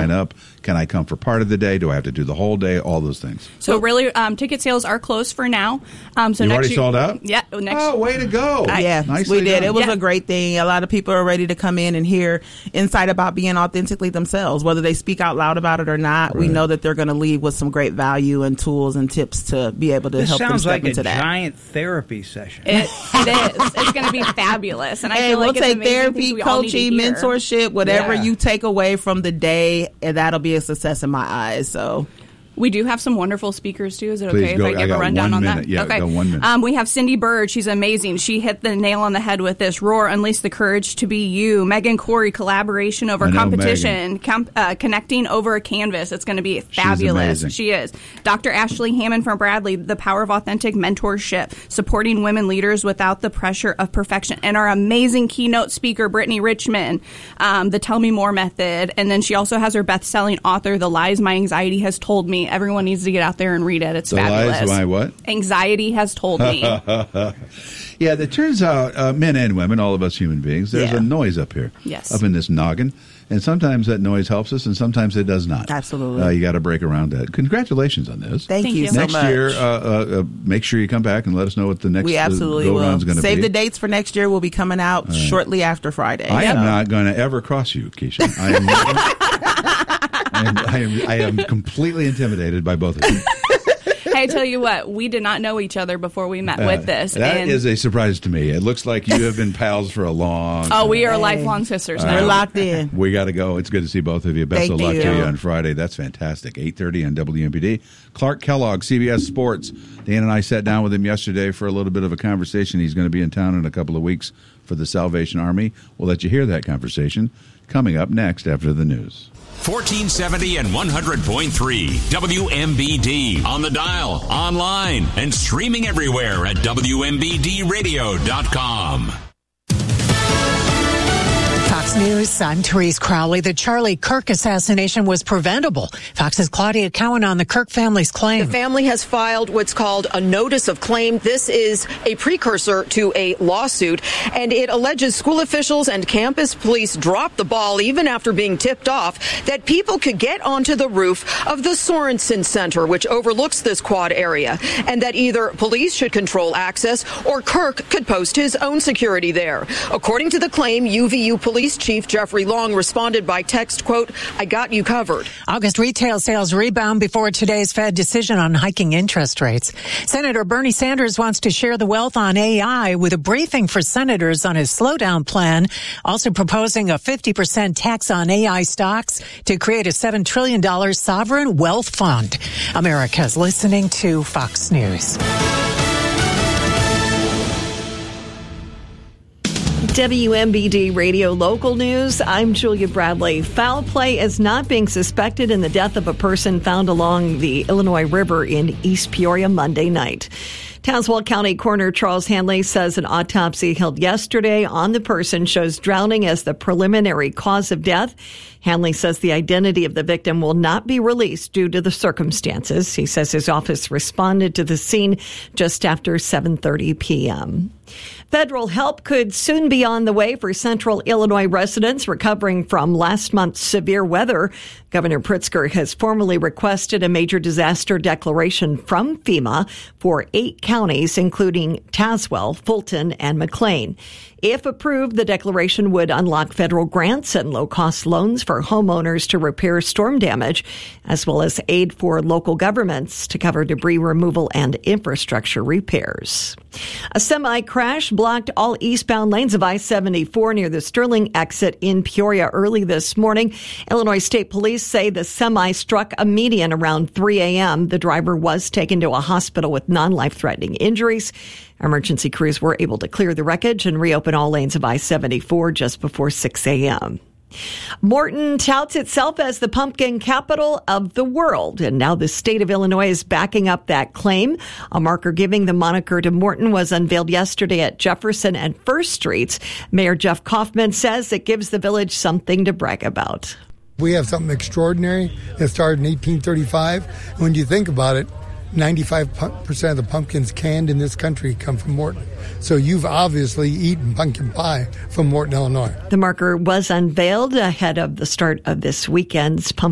sign up? Can I come for part of the day? Do I have to do the whole day? All those things. So really, ticket sales are closed for now. So you already sold out? Yeah. Way to go. Yeah, Nicely we did. done. It was a great thing. A lot of people are ready to come in and hear insight about being authentically themselves, whether they speak out loud about it or not. Right. We know that they're going to leave with some great value and tools and tips to be able to help them step into that. Sounds like a giant therapy session. It is. It's going to be fabulous. And I feel we'll like take therapy, coaching, mentorship, whatever you take away from the day, and that'll be a success in my eyes. So we do have some wonderful speakers, too. Is it Please okay go. if I give a rundown on that? Yeah, okay. go 1 minute. We have Cindy Bird. She's amazing. She hit the nail on the head with this. Roar, unleash the courage to be you. Megan Corey, collaboration over competition. Connecting over a canvas. It's going to be fabulous. She is. Dr. Ashley Hammond from Bradley, the power of authentic mentorship, supporting women leaders without the pressure of perfection. And our amazing keynote speaker, Brittany Richmond, the Tell Me More method. And then she also has her best-selling author, The Lies My Anxiety Has Told Me. Everyone needs to get out there and read it. It's fabulous. The Lies My what? Anxiety Has Told Me. Yeah, it turns out, men and women, all of us human beings, there's a noise up here. Yes. Up in this noggin. And sometimes that noise helps us, and sometimes it does not. Absolutely. You got to break around that. Congratulations on this. Thank you so much. Next year, make sure you come back and let us know what the next go-round is going to be. Save the dates for next year. We'll be coming out shortly after Friday. I am not going to ever cross you, Keisha. I am completely intimidated by both of you. Hey, I tell you what, we did not know each other before we met with this. That is a surprise to me. It looks like you have been pals for a long time. Oh, we are lifelong sisters now. We're locked in. We got to go. It's good to see both of you. Best of luck to you on Friday. That's fantastic. 8:30 on WMPD. Clark Kellogg, CBS Sports. Dan and I sat down with him yesterday for a little bit of a conversation. He's going to be in town in a couple of weeks for the Salvation Army. We'll let you hear that conversation coming up next after the news. 1470 and 100.3 WMBD on the dial, online, and streaming everywhere at WMBDradio.com. Fox News, I'm Therese Crowley. The Charlie Kirk assassination was preventable. Fox's Claudia Cowan on the Kirk family's claim. The family has filed what's called a notice of claim. This is a precursor to a lawsuit, and it alleges school officials and campus police dropped the ball even after being tipped off that people could get onto the roof of the Sorensen Center, which overlooks this quad area, and that either police should control access or Kirk could post his own security there. According to the claim, UVU Police Chief Jeffrey Long responded by text, quote, "I got you covered." August retail sales rebound before today's Fed decision on hiking interest rates. Senator Bernie Sanders wants to share the wealth on AI with a briefing for senators on his slowdown plan, also proposing a 50% tax on AI stocks to create a $7 trillion sovereign wealth fund. America's listening to Fox News. WMBD Radio Local News. I'm Julia Bradley. Foul play is not being suspected in the death of a person found along the Illinois River in East Peoria Monday night. Tazewell County Coroner Charles Hanley says an autopsy held yesterday on the person shows drowning as the preliminary cause of death. Hanley says the identity of the victim will not be released due to the circumstances. He says his office responded to the scene just after 7:30 p.m. Federal help could soon be on the way for central Illinois residents recovering from last month's severe weather. Governor Pritzker has formally requested a major disaster declaration from FEMA for 8 counties, including Tazewell, Fulton, and McLean. If approved, the declaration would unlock federal grants and low-cost loans for homeowners to repair storm damage, as well as aid for local governments to cover debris removal and infrastructure repairs. A semi-crash blocked all eastbound lanes of I-74 near the Sterling exit in Peoria early this morning. Illinois State Police say the semi struck a median around 3 a.m. The driver was taken to a hospital with non-life-threatening injuries. Emergency crews were able to clear the wreckage and reopen all lanes of I-74 just before 6 a.m. Morton touts itself as the pumpkin capital of the world, and now the state of Illinois is backing up that claim. A marker giving the moniker to Morton was unveiled yesterday at Jefferson and First Streets. Mayor Jeff Kaufman says it gives the village something to brag about. We have something extraordinary that started in 1835. When you think about it, 95% of the pumpkins canned in this country come from Morton. So you've obviously eaten pumpkin pie from Morton, Illinois. The marker was unveiled ahead of the start of this weekend's pumpkin